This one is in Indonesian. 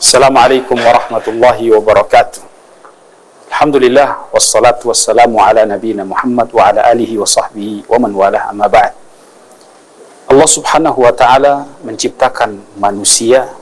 Assalamualaikum warahmatullahi wabarakatuh. Alhamdulillah wassalatu wassalamu ala nabiyina Muhammad wa ala alihi wa sahbihi wa man walah, amma ba'd. Allah subhanahu wa ta'ala menciptakan manusia